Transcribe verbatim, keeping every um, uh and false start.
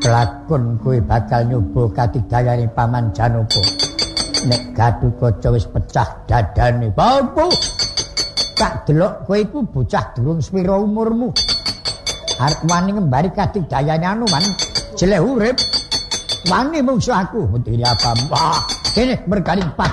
kelakon kowe bakal nyoba katigayane Paman Janaka. Nek Gatotkaca wis pecah dadane, apa? Tak delok kowe iku bocah durung sepira umurmu. Arep wani ngembari katigayane anu man jeleh urip. Wani mungsuh aku, mesti apa? Wah, kene merganing